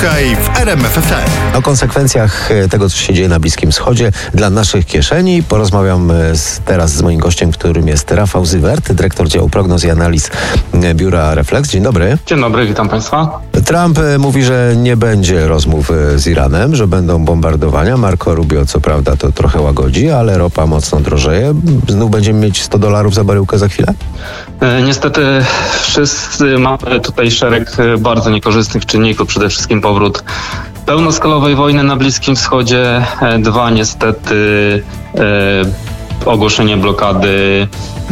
Słuchaj w RMF FM. O konsekwencjach tego, co się dzieje na Bliskim Wschodzie dla naszych kieszeni porozmawiam teraz z moim gościem, którym jest Rafał Zywert, dyrektor działu prognoz i analiz biura Reflex. Dzień dobry. Dzień dobry, witam Państwa. Trump mówi, że nie będzie rozmów z Iranem, że będą bombardowania. Marco Rubio, co prawda, to trochę łagodzi, ale ropa mocno drożeje. Znów będziemy mieć $100 za baryłkę za chwilę? Niestety wszyscy mamy tutaj szereg bardzo niekorzystnych czynników. Przede wszystkim powrót pełnoskalowej wojny na Bliskim Wschodzie. Niestety ogłoszenie blokady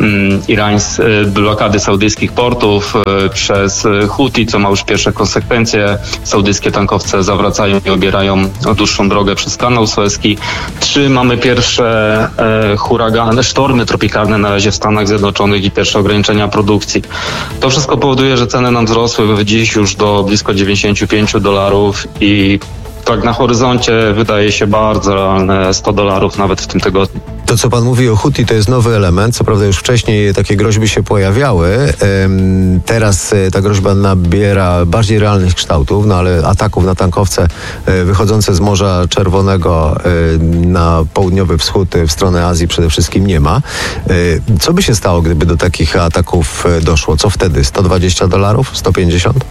blokady saudyjskich portów przez Huti, co ma już pierwsze konsekwencje. Saudyjskie tankowce zawracają i obierają dłuższą drogę przez kanał Suezki. 3. Mamy pierwsze huragany, sztormy tropikalne na razie w Stanach Zjednoczonych i pierwsze ograniczenia produkcji. To wszystko powoduje, że ceny nam wzrosły dziś już do blisko $95 i tak na horyzoncie wydaje się bardzo realne $100 nawet w tym tygodniu. To, co pan mówi o Huti, to jest nowy element. Co prawda już wcześniej takie groźby się pojawiały. Teraz ta groźba nabiera bardziej realnych kształtów, no ale ataków na tankowce wychodzące z Morza Czerwonego na południowy wschód, w stronę Azji przede wszystkim nie ma. Co by się stało, gdyby do takich ataków doszło? Co wtedy? $120? 150?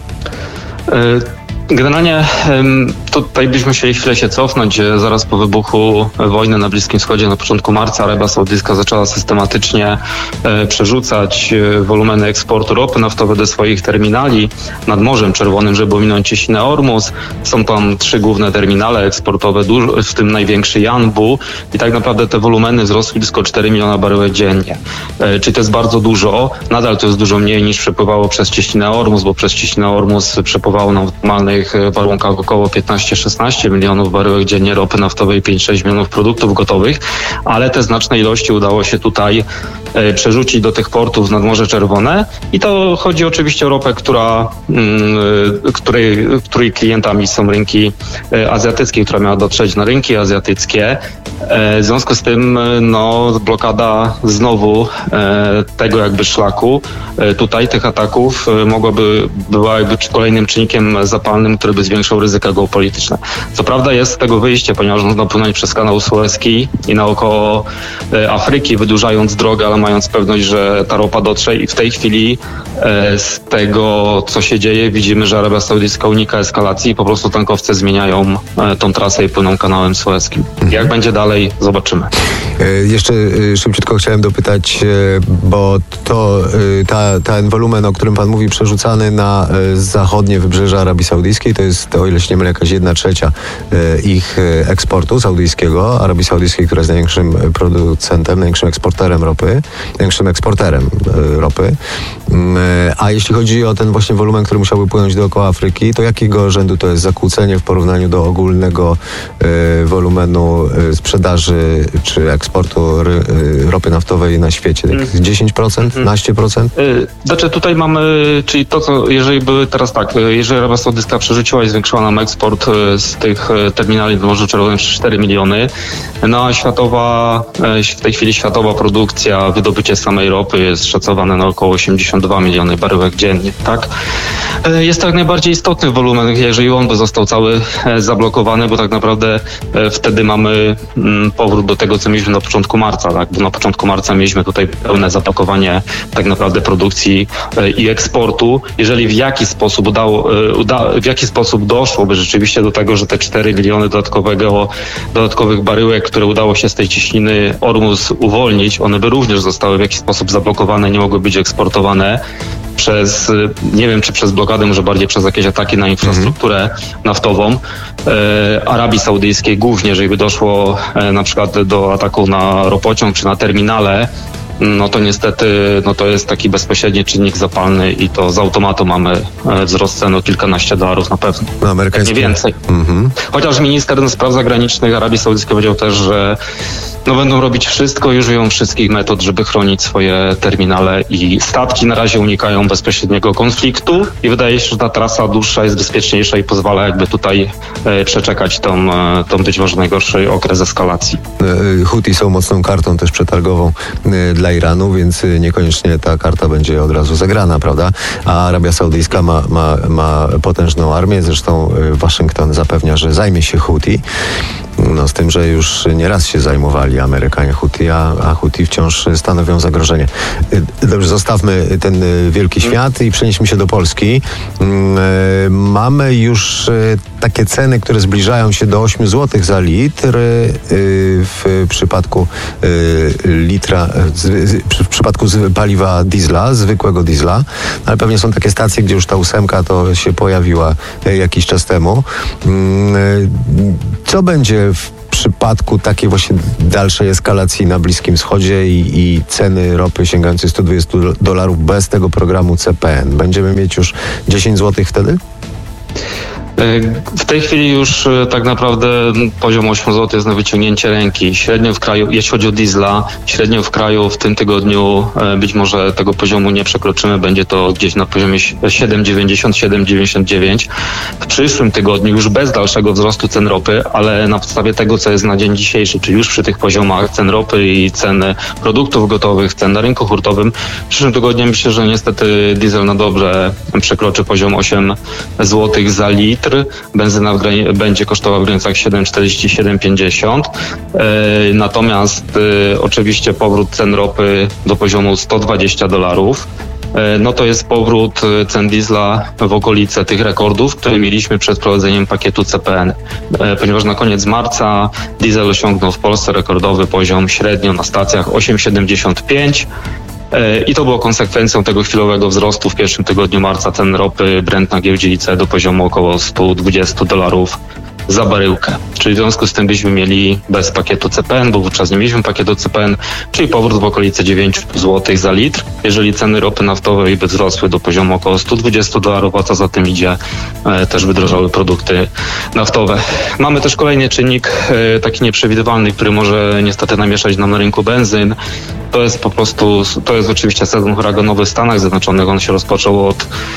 Generalnie tutaj byśmy musieli chwilę się cofnąć. Zaraz po wybuchu wojny na Bliskim Wschodzie na początku marca Arabia Saudyjska zaczęła systematycznie przerzucać wolumeny eksportu ropy naftowej do swoich terminali nad Morzem Czerwonym, żeby ominąć cieśninę Ormus. Są tam 3 główne terminale eksportowe, w tym największy Yanbu, i tak naprawdę te wolumeny wzrosły blisko 4 miliona baryłek dziennie. Czyli to jest bardzo dużo. Nadal to jest dużo mniej niż przepływało przez cieśninę Ormus, bo przez cieśninę Ormus przepływało nam w normalnych warunkach około 15-16 milionów baryłek dziennie ropy naftowej, 5-6 milionów produktów gotowych, ale te znaczne ilości udało się tutaj przerzucić do tych portów nad Morze Czerwone i to chodzi oczywiście o ropę, której klientami są rynki azjatyckie, która miała dotrzeć na rynki azjatyckie. W związku z tym blokada znowu tego jakby szlaku tutaj tych ataków była jakby kolejnym czynnikiem zapalnym, który by zwiększał ryzyka geopolityczne. Co prawda jest z tego wyjście, ponieważ można płynąć przez kanał Suezki i naokoło Afryki, wydłużając drogę, ale mając pewność, że ta ropa dotrze, i w tej chwili z tego, co się dzieje, widzimy, że Arabia Saudyjska unika eskalacji i po prostu tankowce zmieniają tą trasę i płyną kanałem Suezkim. Jak będzie dalej, zobaczymy. Jeszcze szybciutko chciałem dopytać, bo ten wolumen, o którym pan mówi, przerzucany na zachodnie wybrzeże Arabii Saudyjskiej, to jest, o ile się nie mylę, jakaś 1/3 ich eksportu saudyjskiego. Arabii Saudyjskiej, która jest największym producentem, największym eksporterem ropy. A jeśli chodzi o ten właśnie wolumen, który musiałby płynąć dookoła Afryki, to jakiego rzędu to jest zakłócenie w porównaniu do ogólnego wolumenu sprzedaży czy eksportu ropy naftowej na świecie? 10%? 15%? Znaczy tutaj mamy, czyli to, co jeżeli Arabia Saudyjska przerzuciła i zwiększyła nam eksport z tych terminali do Morza Czerwonego 4 miliony, no a w tej chwili światowa produkcja, wydobycie samej ropy jest szacowane na około 82 miliony baryłek dziennie, tak? Jest to jak najbardziej istotny wolumen, jeżeli on by został cały zablokowany, bo tak naprawdę wtedy mamy powrót do tego, co mieliśmy na początku marca, tak? Bo na początku marca mieliśmy tutaj pełne zablokowanie tak naprawdę produkcji i eksportu. Jeżeli w jakiś sposób doszłoby rzeczywiście do tego, że te 4 miliony dodatkowych baryłek, które udało się z tej cieśniny Ormus uwolnić, one by również zostały w jakiś sposób zablokowane, nie mogły być eksportowane nie wiem, czy przez blokadę, może bardziej przez jakieś ataki na infrastrukturę naftową Arabii Saudyjskiej, głównie jeżeli by doszło na przykład do ataku na ropociąg czy na terminale, no to niestety to jest taki bezpośredni czynnik zapalny i to z automatu mamy wzrost cen o kilkanaście dolarów na pewno. Nie więcej. Chociaż minister spraw zagranicznych Arabii Saudyjskiej powiedział też, że No będą robić wszystko, użyją wszystkich metod, żeby chronić swoje terminale i statki. Na razie unikają bezpośredniego konfliktu i wydaje się, że ta trasa dłuższa jest bezpieczniejsza i pozwala jakby tutaj przeczekać tą być może najgorszy okres eskalacji. Huti są mocną kartą też przetargową dla Iranu, więc niekoniecznie ta karta będzie od razu zagrana, prawda? A Arabia Saudyjska ma potężną armię, zresztą Waszyngton zapewnia, że zajmie się Huti. No, z tym, że już nieraz się zajmowali Amerykanie Huti, a Huti wciąż stanowią zagrożenie. Dobrze, zostawmy ten wielki świat i przenieśmy się do Polski. Mamy już takie ceny, które zbliżają się do 8 zł za litr w przypadku litra, w przypadku paliwa diesla, zwykłego diesla, ale pewnie są takie stacje, gdzie już ta 8 to się pojawiła jakiś czas temu. Co będzie w przypadku takiej właśnie dalszej eskalacji na Bliskim Wschodzie i ceny ropy sięgającej $120 bez tego programu CPN? Będziemy mieć już 10 zł wtedy? W tej chwili już tak naprawdę poziom 8 zł jest na wyciągnięcie ręki. Średnio w kraju, jeśli chodzi o diesla, średnio w kraju w tym tygodniu być może tego poziomu nie przekroczymy. Będzie to gdzieś na poziomie 7,90, 7,99. W przyszłym tygodniu już bez dalszego wzrostu cen ropy, ale na podstawie tego, co jest na dzień dzisiejszy, czyli już przy tych poziomach cen ropy i ceny produktów gotowych, cen na rynku hurtowym, w przyszłym tygodniu myślę, że niestety diesel na dobrze przekroczy poziom 8 zł za litr. Benzyna będzie kosztowała w granicach 7,40, 7,50. Natomiast oczywiście powrót cen ropy do poziomu $120. No to jest powrót cen diesla w okolice tych rekordów, które mieliśmy przed wprowadzeniem pakietu CPN. Ponieważ na koniec marca diesel osiągnął w Polsce rekordowy poziom średnio na stacjach 8,75. I to było konsekwencją tego chwilowego wzrostu w pierwszym tygodniu marca cen ropy Brent na giełdzie ICE do poziomu około $120 za baryłkę. Czyli w związku z tym byśmy mieli bez pakietu CPN, bo wówczas nie mieliśmy pakietu CPN, czyli powrót w okolice 9 zł za litr. Jeżeli ceny ropy naftowej by wzrosły do poziomu około $120, a co za tym idzie, też by drożały produkty naftowe. Mamy też kolejny czynnik taki nieprzewidywalny, który może niestety namieszać nam na rynku benzyn. To jest oczywiście sezon huraganowy w Stanach Zjednoczonych. On się rozpoczął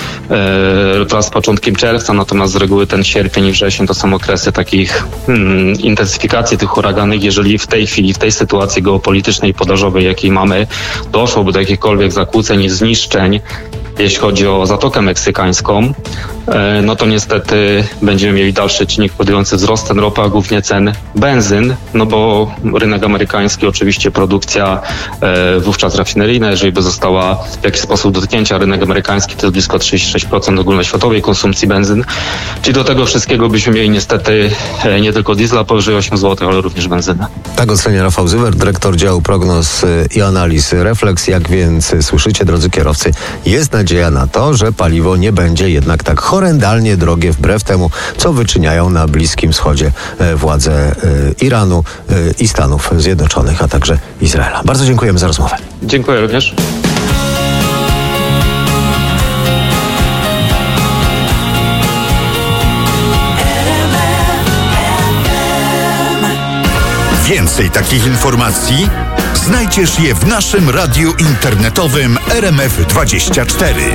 teraz początkiem czerwca, natomiast z reguły ten sierpień i wrzesień to są okresy takich intensyfikacji tych huraganów. Jeżeli w tej chwili, w tej sytuacji geopolitycznej i podażowej, jakiej mamy, doszłoby do jakichkolwiek zakłóceń i zniszczeń, jeśli chodzi o Zatokę Meksykańską, no to niestety będziemy mieli dalszy czynnik powodujący wzrost cen ropy, a głównie cen benzyn, no bo rynek amerykański, oczywiście produkcja wówczas rafineryjna, jeżeli by została w jakiś sposób dotknięcia, rynek amerykański to jest blisko 36% ogólnoświatowej konsumpcji benzyn, czyli do tego wszystkiego byśmy mieli niestety nie tylko diesla powyżej 8 zł, ale również benzynę. Tak ocenia Rafał Zywer, dyrektor działu prognoz i analiz Reflex. Jak więc słyszycie, drodzy kierowcy, jest nadzieja na to, że paliwo nie będzie jednak tak horrendalnie drogie, wbrew temu, co wyczyniają na Bliskim Wschodzie władze Iranu i Stanów Zjednoczonych, a także Izraela. Bardzo dziękujemy za rozmowę. Dziękuję również. Więcej takich informacji znajdziesz je w naszym radiu internetowym RMF24.